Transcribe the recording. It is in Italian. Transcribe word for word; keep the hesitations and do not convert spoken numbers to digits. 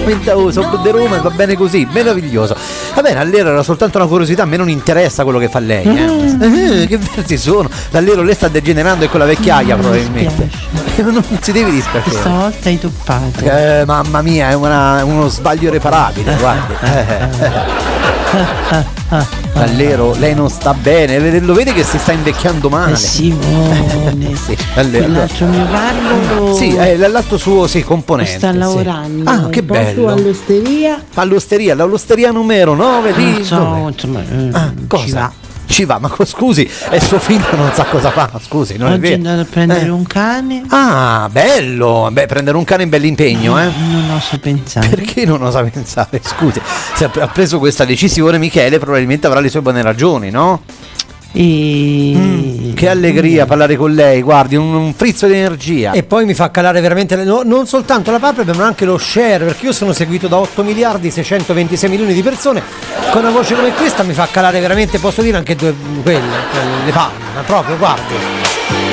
veramente oh, sono di Roma e va bene così, meraviglioso. Va bene, all'Ero era soltanto una curiosità, a me non interessa quello che fa lei, eh. Mm. Eh, che versi sono? L'Allero lei sta degenerando e con la vecchiaia mm, probabilmente. Non si deve dispiacere. Stavolta hai toppato. Eh, mamma mia, è una, uno sbaglio irreparabile, guardi. Allero, lei non sta bene, lo vede che si sta invecchiando male. Eh Simone, sì, allero. L'altro mio parlo. Sì, è l'altro suo, sì, componente. Sta lavorando. Sì. Ah, che bello. All'osteria. All'osteria, l'osteria numero nove di. Non so, insomma, ah, cosa? Ci va. Ci va, ma scusi, è suo figlio, non sa cosa fa, scusi, non Oggi è vero. è andato a prendere eh. un cane. Ah, bello, beh, prendere un cane è un bell'impegno, eh. Non oso pensare. Perché non osa pensare, scusi, se ha preso questa decisione Michele probabilmente avrà le sue buone ragioni, no? E... Mm, che allegria parlare con lei, guardi, un, un frizzo di energia. E poi mi fa calare veramente no, non soltanto la palpebra ma anche lo share, perché io sono seguito da otto miliardi seicentoventisei milioni di persone. Con una voce come questa mi fa calare veramente, posso dire, anche due quelle, le palme, ma proprio, guardi.